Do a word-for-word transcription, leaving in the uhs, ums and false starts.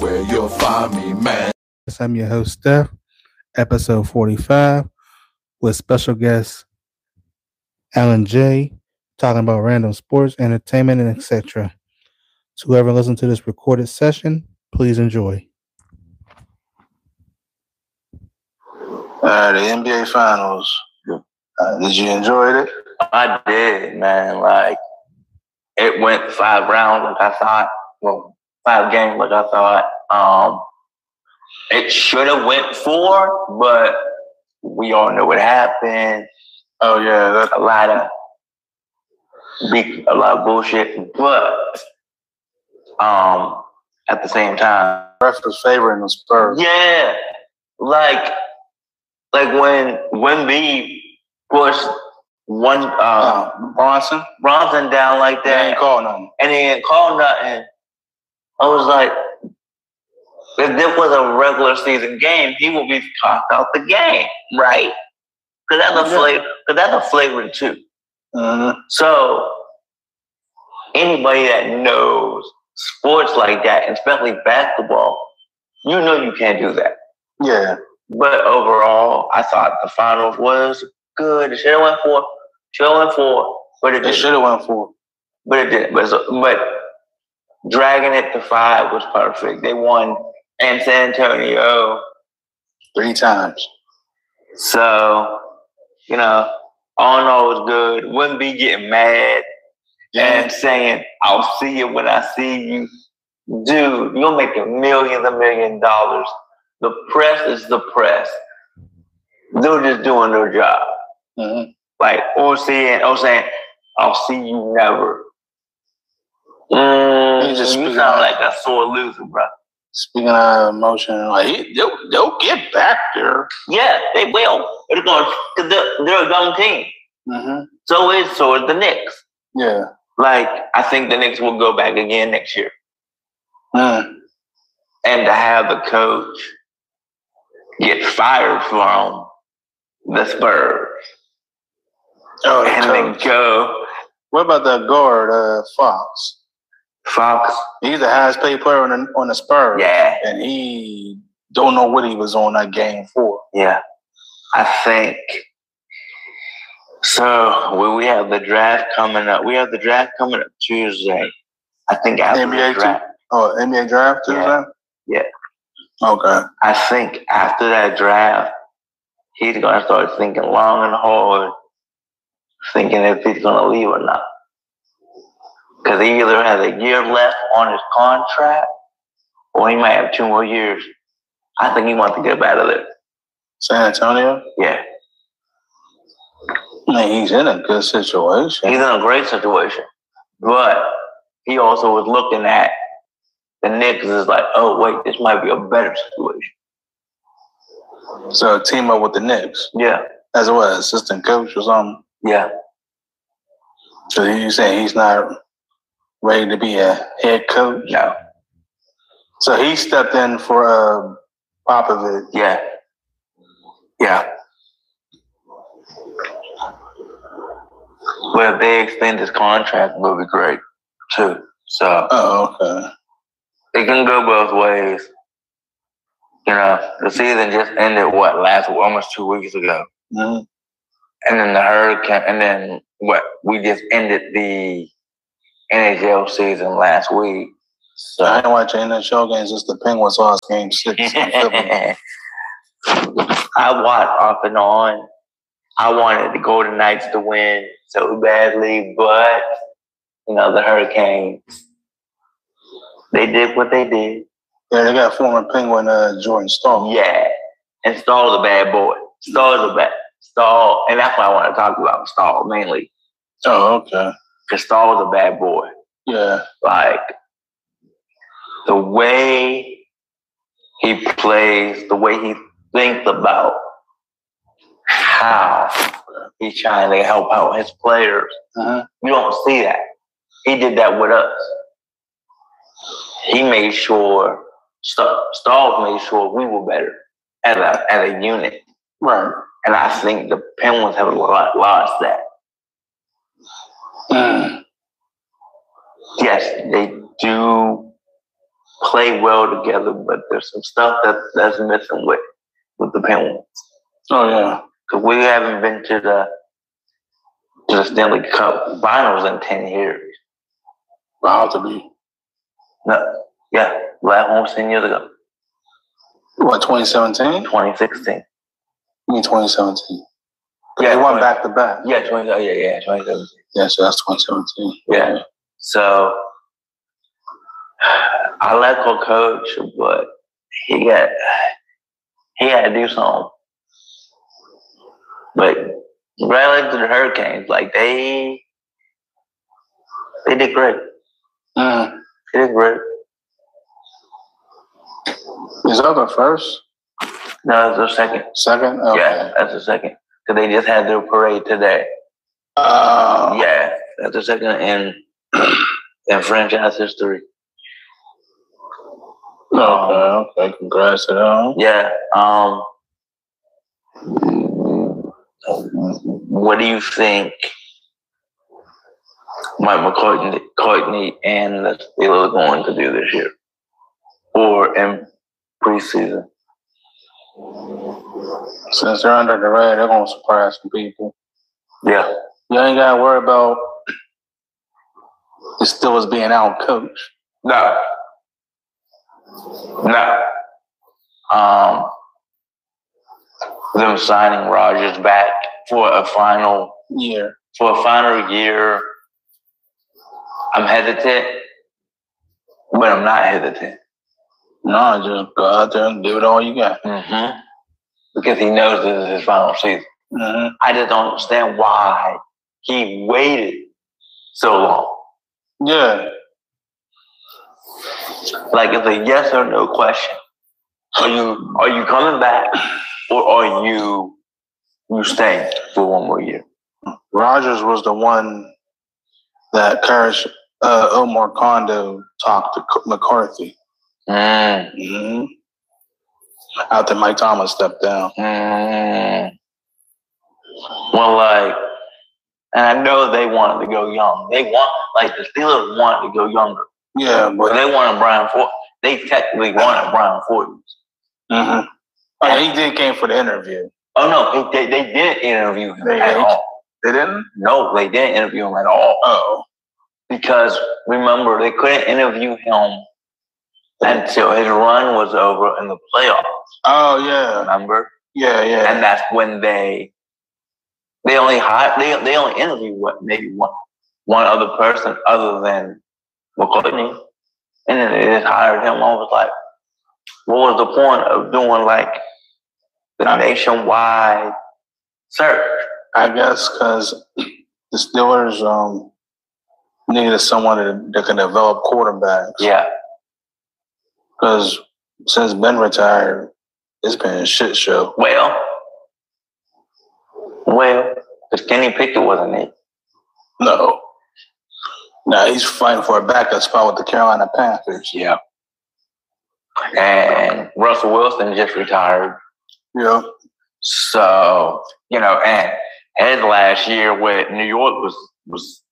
where you'll find me, man. I'm your host, Steph, episode forty-five, with special guest Alan J, talking about random sports, entertainment, and et cetera. To whoever listens to this recorded session, please enjoy. Uh, the N B A Finals. Uh, did you enjoy it? I did, man. Like, it went five rounds like I thought. Well, five games like I thought. Um, it should have went four, but we all know what happened. Oh yeah, that, A lot of big, a lot of bullshit. But um, at the same time, ref was favoring the Spurs. yeah, like, like when Wemby pushed one uh, Uh, Bronson, Bronson down like they that, ain't call nothing. and he didn't call nothing. I was like, if this was a regular season game, he would be cocked out the game, right? Because that's a Yeah. flavor. Because that's a flavor too. Mm-hmm. So anybody that knows sports like that, especially basketball, you know you can't do that. Yeah, But overall, I thought the finals was good. It should have went for, should have went for, but it they didn't. should have went for. But it didn't. But, so- but dragging it to five was perfect. They won in San Antonio. Three times. So, you know, all in all was good. Wouldn't be getting mad Yeah, and saying, I'll see you when I see you. Dude, you're making millions and million dollars. The press is the press. They're just doing their job. mm-hmm. Like, or saying, or saying, I'll see you never. Mm, You just you speaking sound out. like a sore loser, bro. Speaking of emotion, like he, they'll, they'll get back there. Yeah, they will. They're going, cause they're, they're a young team. Mm-hmm. So is so is the Knicks. Yeah. Like, I think the Knicks will go back again next year. Mm. And to have the coach get fired from the Spurs Oh, the and then coach. go What about that guard, uh, Fox? Fox. He's the highest paid player on the, on the Spurs. Yeah, And he don't know what he was on that game for. yeah. I think so. When we have the draft coming up, we have the draft coming up Tuesday. I think after N B A the draft. Oh, N B A draft Tuesday? Yeah. Yeah. Okay. I think after that draft, he's gonna start thinking long and hard, thinking if he's gonna leave or not. Because he either has a year left on his contract, or he might have two more years. I think he wants to get out of there. San Antonio? Yeah, I mean, he's in a good situation. he's in a great situation, but he also was looking at the Knicks is like, oh wait, this might be a better situation. So team up with the Knicks Yeah, as a what, assistant coach or something. yeah. So you saying he's not ready to be a head coach? No, So he stepped in for uh, Popovich. yeah, yeah. But if they extend his contract, it will be great too. So Oh, okay. it can go both ways. You know, the season just ended what last almost two weeks ago, Mm-hmm. and then the hurricane, and then what we just ended the N H L season last week. So I didn't watch N H L games since the Penguins lost game six. in Philly. I watched off and on. I wanted the Golden Knights to win so badly, but you know the Hurricanes. They did what they did. Yeah, they got former Penguin uh, Jordan Stahl. Yeah, and Stahl's a bad boy. Stahl's a bad Stahl, and that's what I want to talk about Stahl mainly. Oh, okay. Because Stahl's a bad boy. Yeah. Like the way he plays, the way he thinks about how he's trying to help out his players. Uh-huh. You don't see that. He did that with us. He made sure, Stahl made sure we were better as a, as a unit. Right. And I think the Penguins have lost that. Mm. Yes, they do play well together, but there's some stuff that that's missing with with the Penguins. Oh yeah, because we haven't been to the to the Stanley Cup Finals in ten years. about to be. No, yeah, last almost ten years ago, What, twenty seventeen? twenty sixteen. You mean twenty seventeen? Yeah, They won twenty back to back. Yeah, twenty. Oh, yeah, yeah, twenty seventeen. Yeah, so that's twenty seventeen. Yeah. So I like our coach, but he got he had to do something. But relative to the Hurricanes, like they they did great. Mm. They did great. Is that the first? No, that's the second. Second? Okay. Yeah, that's the second. Because they just had their parade today. Uh, Yeah, that's the second in in franchise history. Okay, okay. Congrats to them. Yeah. Um. What do you think Mike McCartney, McCartney and the Steelers are going to do this year, or in preseason? Since they're under the radar, they're gonna surprise some people. Yeah. You ain't gotta worry about the Steelers being out coached. No. No. Um. Them signing Rodgers back for a final Yeah. for a final year. I'm hesitant, but I'm not hesitant. No, just go out there and give it all you got. Mm-hmm. Because he knows this is his final season. Mm-hmm. I just don't understand why he waited so long. Yeah. Like it's a yes or no question. Are you are you coming back, or are you you staying for one more year? Rodgers was the one that encouraged uh, Omar Kondo talked to McCarthy. Mm. Mm-hmm. After Mike Thomas stepped down. Mm. Well, like, and I know they wanted to go young. They want, like, the Steelers wanted to go younger. Yeah, But but they wanted Brian Ford. They technically wanted Brian Ford. mm-hmm. Oh, he did came for the interview. Oh no, they they didn't interview him They at didn't? all. They didn't? No, they didn't interview him at all. Oh. Because remember, they couldn't interview him until his run was over in the playoffs. Oh yeah. Remember? Yeah, yeah. And that's when they they only hired they they only interviewed what maybe one one other person other than McCartney, and then they just hired him. I was like, what was the point of doing like the nationwide search? I guess because the Steelers um needed someone that, that can develop quarterbacks. Yeah. Because since Ben retired, it's been a shit show. Well, well, because Kenny Pickett wasn't it. No. No, he's fighting for a backup spot with the Carolina Panthers. Yeah. And Russell Wilson just retired. Yeah. So, you know, and his last year with New York was was